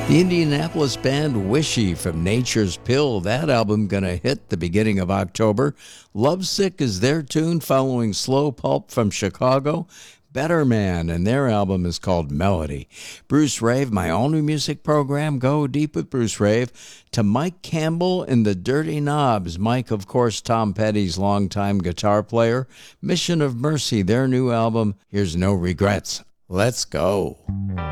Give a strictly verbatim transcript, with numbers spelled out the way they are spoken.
The Indianapolis band Wishy from Nature's Pill. That album gonna hit the beginning of October. Lovesick is their tune, following Slow Pulp from Chicago. Better Man, and their album is called Melody. Bruce Rave, my all-new music program, Go Deep with Bruce Rave. To Mike Campbell and the Dirty Knobs. Mike, of course, Tom Petty's longtime guitar player. Mission of Mercy, their new album. Here's No Regrets. Let's go.